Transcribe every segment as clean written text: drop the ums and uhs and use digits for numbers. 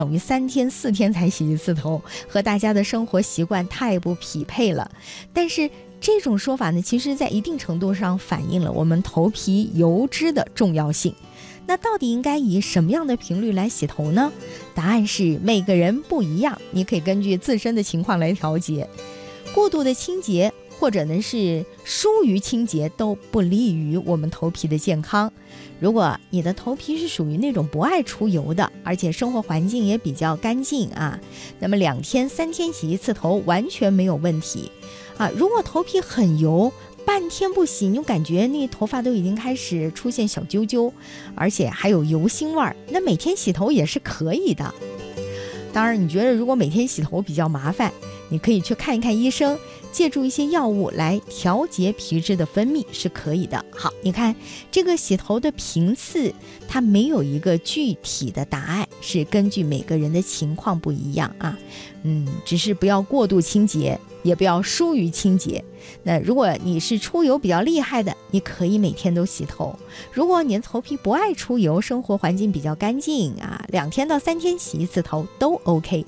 等于3天4天才洗一次头，和大家的生活习惯太不匹配了。但是这种说法呢，其实在一定程度上反映了我们头皮油脂的重要性。那到底应该以什么样的频率来洗头呢？答案是每个人不一样，你可以根据自身的情况来调节。过度的清洁或者呢是疏于清洁都不利于我们头皮的健康。如果你的头皮是属于那种不爱出油的，而且生活环境也比较干净啊，那么2天3天洗一次头完全没有问题啊。如果头皮很油，半天不洗，你就感觉那头发都已经开始出现小揪揪，而且还有油腥味儿，那每天洗头也是可以的。当然，你觉得如果每天洗头比较麻烦，你可以去看一看医生，借助一些药物来调节皮脂的分泌是可以的。好，你看这个洗头的频次，它没有一个具体的答案，是根据每个人的情况不一样啊。只是不要过度清洁，也不要疏于清洁。那如果你是出油比较厉害的，你可以每天都洗头。如果你的头皮不爱出油，生活环境比较干净啊，2天到3天洗一次头都 OK。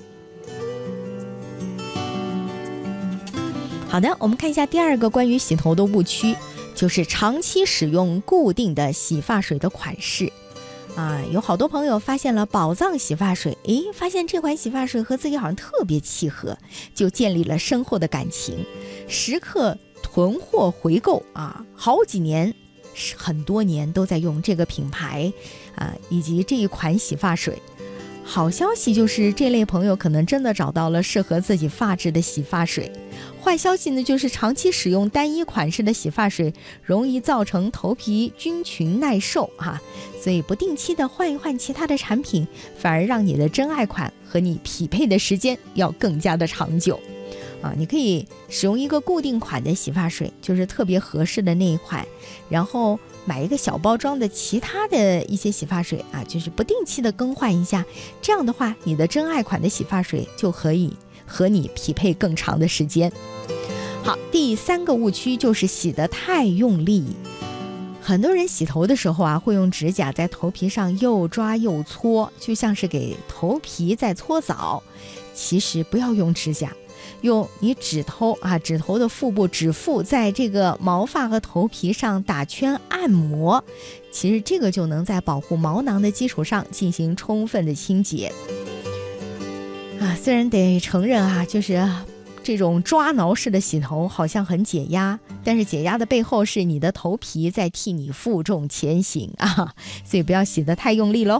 好的，我们看一下第2个关于洗头的误区，就是长期使用固定的洗发水的款式有好多朋友发现了宝藏洗发水，发现这款洗发水和自己好像特别契合，就建立了深厚的感情，时刻囤货回购好几年很多年都在用这个品牌以及这一款洗发水。好消息就是这类朋友可能真的找到了适合自己发质的洗发水。坏消息呢，就是长期使用单一款式的洗发水容易造成头皮菌群耐受所以不定期的换一换其他的产品，反而让你的真爱款和你匹配的时间要更加的长久你可以使用一个固定款的洗发水，就是特别合适的那一款，然后买一个小包装的其他的一些洗发水就是不定期的更换一下，这样的话你的真爱款的洗发水就可以和你匹配更长的时间。好，第3个误区就是洗得太用力。很多人洗头的时候会用指甲在头皮上又抓又搓，就像是给头皮在搓澡。其实不要用指甲，用你指头的腹部指腹在这个毛发和头皮上打圈按摩，其实这个就能在保护毛囊的基础上进行充分的清洁虽然得承认就是这种抓挠式的洗头好像很解压，但是解压的背后是你的头皮在替你负重前行所以不要洗得太用力咯。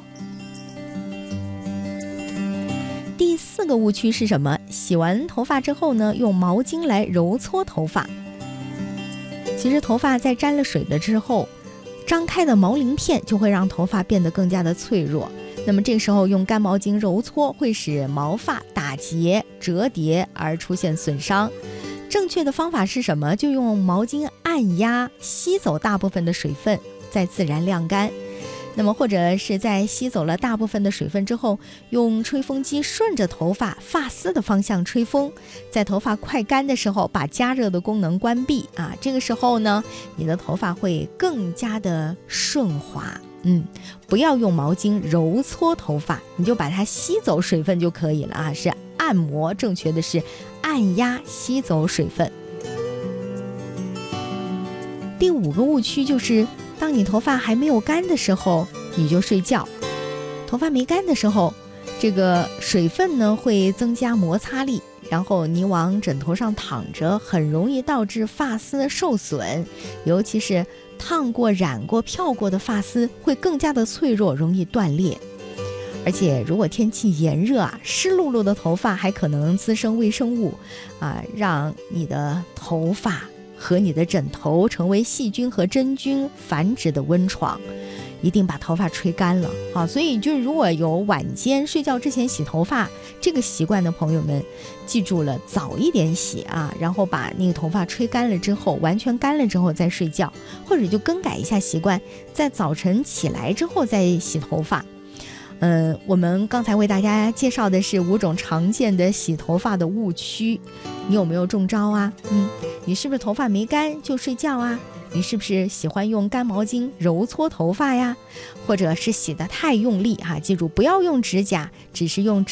第4个误区是什么？洗完头发之后呢，用毛巾来揉搓头发。其实头发在沾了水了之后，张开的毛鳞片就会让头发变得更加的脆弱，那么这个时候用干毛巾揉搓会使毛发打结折叠而出现损伤。正确的方法是什么？就用毛巾按压吸走大部分的水分，再自然晾干。那么或者是在吸走了大部分的水分之后，用吹风机顺着头发发丝的方向吹风，在头发快干的时候把加热的功能关闭这个时候呢，你的头发会更加的顺滑。不要用毛巾揉搓头发，你就把它吸走水分就可以了是按摩，正确的是按压吸走水分。第5个误区就是当你头发还没有干的时候你就睡觉。头发没干的时候，这个水分呢会增加摩擦力，然后你往枕头上躺着，很容易导致发丝受损，尤其是烫过、染过、漂过的发丝会更加的脆弱，容易断裂。而且如果天气炎热湿漉漉的头发还可能滋生微生物让你的头发和你的枕头成为细菌和真菌繁殖的温床。一定把头发吹干了所以就是如果有晚间睡觉之前洗头发这个习惯的朋友们，记住了早一点洗然后把那个头发吹干了之后，完全干了之后再睡觉，或者就更改一下习惯，在早晨起来之后再洗头发。我们刚才为大家介绍的是5种常见的洗头发的误区，你有没有中招你是不是头发没干就睡觉你是不是喜欢用干毛巾揉搓头发呀？或者是洗得太用力记住不要用指甲，只是用